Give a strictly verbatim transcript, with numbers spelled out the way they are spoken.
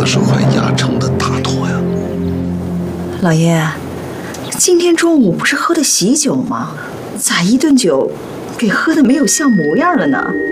是块压城的大托呀。 老爷，今天中午不是喝的喜酒吗？咋一顿酒给喝的没有像模样了呢？